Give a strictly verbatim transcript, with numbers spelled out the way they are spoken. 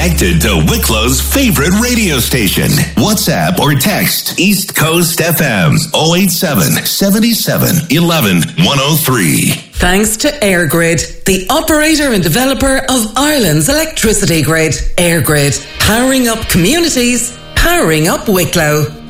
connected to Wicklow's favorite radio station. WhatsApp or text East Coast F M oh eight seven, seven seven, one one, one oh three. Thanks to EirGrid, the operator and developer of Ireland's electricity grid. EirGrid, powering up communities, powering up Wicklow.